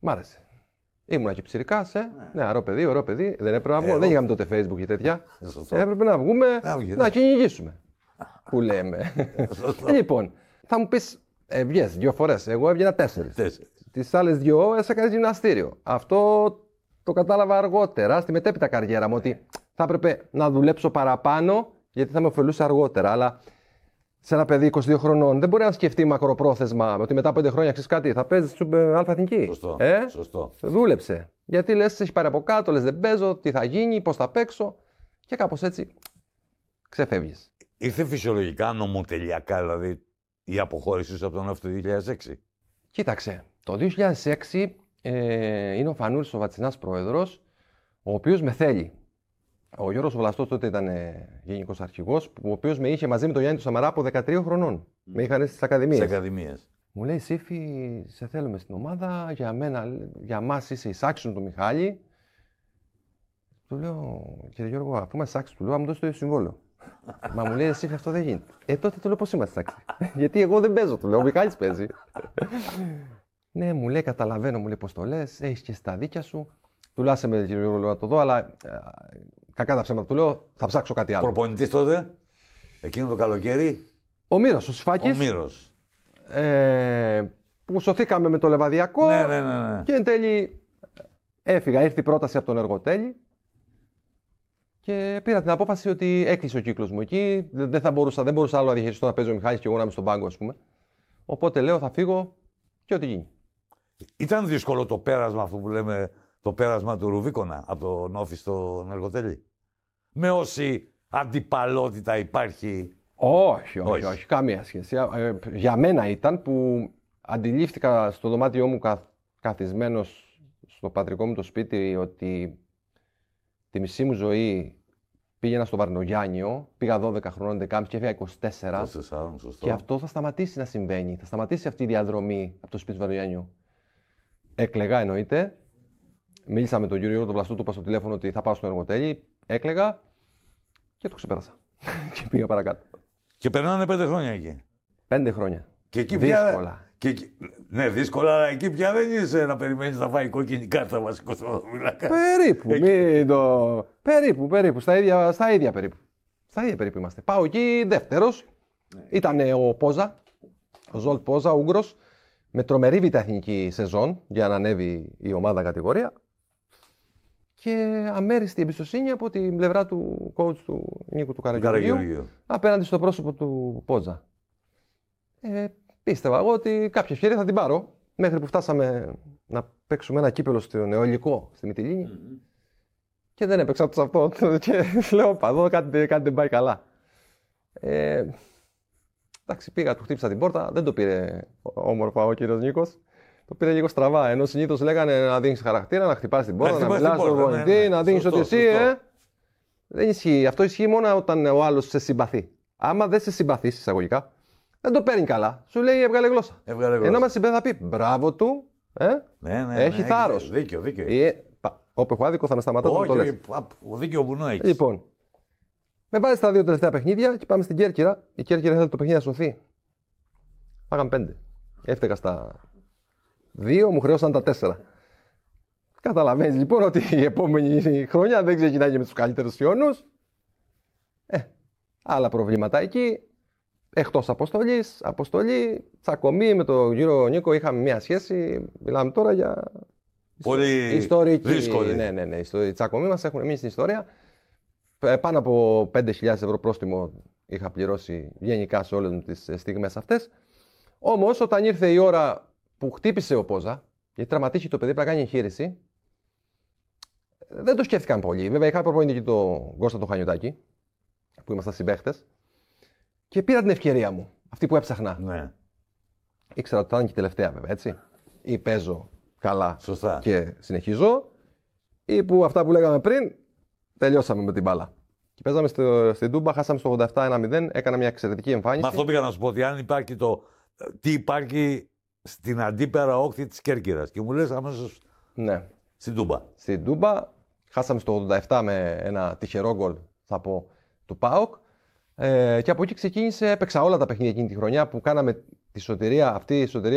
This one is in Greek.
Μ' άρεσε. Ήμουνα και ψηρικάς, ναι, ωραίο παιδί. Δεν έπρεπε να βγούμε. Δεν είχαμε τότε Facebook και τέτοια. Έπρεπε να βγούμε να κυνηγήσουμε. Που λέμε. Λοιπόν, θα μου πεις, βγες 2 φορές. Εγώ έβγαινα 4. Τις άλλες 2 έκανα γυμναστήριο. Αυτό το κατάλαβα αργότερα στη μετέπειτα καριέρα μου, ότι θα έπρεπε να δουλέψω παραπάνω γιατί θα με ωφελούσε αργότερα. Αλλά σε ένα παιδί 22 χρονών δεν μπορεί να σκεφτεί μακροπρόθεσμα ότι μετά 5 χρόνια ξέρεις κάτι, θα παίζει στην αλφα-εθνική. Σωστό. Δούλεψε. Γιατί λες, έχει πάρει από κάτω, λες δεν παίζω, τι θα γίνει, πώς θα παίξω. Και κάπως έτσι ξεφεύγεις. Ήρθε φυσιολογικά, νομοτελειακά δηλαδή η αποχώρηση σου από τον ΝΑΦ το 2006. Κοίταξε, το 2006 είναι ο Φανούρης ο Βατσινάς πρόεδρος, ο οποίος με θέλει. Ο Γιώργος Βλαστός τότε ήταν γενικός αρχηγός, ο οποίος με είχε μαζί με τον Γιάννη του Σαμαρά από 13 χρονών. Με είχαν στις ακαδημίες. Μου λέει, Σύφη, σε θέλουμε στην ομάδα, για μας είσαι εισάξιον του Μιχάλη. Του λέω, κύριε Γιώργο, αφού είμαστε εισάξιον, του λέω, μου δώσει το ίδιο συμβόλαιο. Μα μου λέει, Σύφη, αυτό δεν γίνεται. Τότε του λέω, πώς είμαστε εισάξιον. Γιατί εγώ δεν παίζω, του λέω, ο Μιχάλης παίζει. Ναι, μου λέει, καταλαβαίνω, μου λέει, πώς το λες, έχεις και στα δίκια σου. Του λέω, άσε με, κύριε Γιώργο, να το δω, αλλά κακά τα ψέματα. Του λέω, θα ψάξω κάτι άλλο. Προπονητής τότε, εκείνο το καλοκαίρι. Ο Μύρος, ο Σφάκης. Ο Μύρος. Που σωθήκαμε με το Λεβαδιακό. Ναι. Και εν τέλει έφυγα. Ήρθε η πρόταση από τον Εργοτέλη. Και πήρα την απόφαση ότι έκλεισε ο κύκλος μου εκεί. Δεν μπορούσα άλλο να διαχειριστώ να παίζει ο Μιχάλης και εγώ να είμαι στον πάγκο, ας πούμε. Οπότε λέω, θα φύγω και ό,τι γίνει. Ήταν δύσκολο το πέρασμα, αυτό που λέμε, το πέρασμα του Ρουβίκονα από τον Όφη στον Εργοτέλη. Με όση αντιπαλότητα υπάρχει. Όχι, καμία σχέση. Για μένα ήταν που αντιλήφθηκα στο δωμάτιό μου καθισμένος στο πατρικό μου το σπίτι ότι τη μισή μου ζωή πήγαινα στο Βαρνογιάννιο, πήγα 12 χρονών, 11,5 και έφυγα 24. Και αυτό θα σταματήσει να συμβαίνει. Θα σταματήσει αυτή η διαδρομή από το σπίτι του Βαρνογιάννιου. Έκλαιγα εννοείται. Μίλησα με τον κύριο τον Πλαστού, του είπα στο τηλέφωνο ότι θα πάω στον Εργοτέλη. Έκλαιγα και το ξεπέρασα. Και πήγα παρακάτω. Και περνάνε 5 χρόνια εκεί. 5 χρόνια. Και εκεί δύσκολα. Ναι, δύσκολα, αλλά εκεί πια δεν είσαι να περιμένεις να φάει κόκκινη κάρτα βασικό θεματοφύλακα. Περίπου. Στα ίδια περίπου είμαστε. Πάω εκεί δεύτερος. Ήταν ο Πόζα, ο Ζολτ Πόζα, Ούγγρος, με τρομερή β' σεζόν για να ανέβει η ομάδα κατηγορία. Και αμέριστη εμπιστοσύνη από την πλευρά του coach του Νίκου του Καραγεωργίου απέναντι στο πρόσωπο του Πότζα. Πίστευα εγώ ότι κάποια ευκαιρία θα την πάρω, μέχρι που φτάσαμε να παίξουμε ένα κύπελο στο Νεολικό, στη Μυτιλήνη. Και δεν έπαιξα σε αυτό και λέω, εδώ κάτι δεν πάει καλά. Εντάξει, πήγα, του χτύπησα την πόρτα, δεν το πήρε όμορφα ο κύριος Νίκος. Το πήρε λίγο στραβά, ενώ συνήθως λέγανε να δίνεις χαρακτήρα, να χτυπάς την πόρτα, να μιλάς στον γονιτή, να δίνεις ότι εσύ, Δεν ισχύει. Αυτό ισχύει μόνο όταν ο άλλος σε συμπαθεί. Άμα δεν σε συμπαθεί, εισαγωγικά, δεν το παίρνει καλά. Σου λέει έβγαλε γλώσσα. Ενώ μας συμπαθεί θα πει μπράβο του, έχει θάρρος. Δίκιο. Όπου έχω άδικο θα με σταματάω να το λες. Ο δίκαιο βουνό έχεις. Λοιπόν, με βάζει στα 2 τελευταία παιχνίδια και πάμε στην Κέρκυρα. Η Κέρκυρα θέλει το παιχνίδι να σωθεί. Πάγαμε 5. Έφταιγα στα 2, μου χρεώσαν τα 4. Καταλαβαίνεις λοιπόν ότι η επόμενη χρονιά δεν ξεκινάει με τους καλύτερους ιόνους. Άλλα προβλήματα εκεί. Εκτός αποστολή, τσακωμή με τον κύριο Νίκο. Είχαμε μια σχέση. Μιλάμε τώρα για. Πολύ ιστορική. δύσκολη. Ναι. Η τσακωμή μας έχουν μείνει στην ιστορία. Πάνω από 5.000 ευρώ πρόστιμο είχα πληρώσει γενικά σε όλες τις στιγμές αυτές. Όμως όταν ήρθε η ώρα που χτύπησε ο Πόζα, γιατί τραυματίστηκε το παιδί, πρέπει να κάνει εγχείρηση, δεν το σκέφτηκαν πολύ. Βέβαια είχα προπονητή και τον Κώστα τον Χανιωτάκη, που ήμασταν συμπαίχτες, και πήρα την ευκαιρία μου, αυτή που έψαχνα. Ναι. Ήξερα ότι θα ήταν και η τελευταία, βέβαια, έτσι. Ή παίζω καλά Σωστά. Και συνεχίζω, ή που αυτά που λέγαμε πριν, τελειώσαμε με την μπάλα. Και παίζαμε στην Τούμπα, χάσαμε στο 87-1-0, έκανα μια εξαιρετική εμφάνιση. Με αυτό πήγα να σου πω ότι αν υπάρχει τι υπάρχει στην αντίπερα όχθη της Κέρκυρας. Και μου λες αμέσως ναι. Στην Τούμπα. Στην Τούμπα, χάσαμε στο 87 με ένα τυχερό γκολ, θα πω, του ΠΑΟΚ. Και από εκεί ξεκίνησε, έπαιξα όλα τα παιχνίδια εκείνη τη χρονιά που κάναμε τη σωτηρία, αυτή η σωτηρία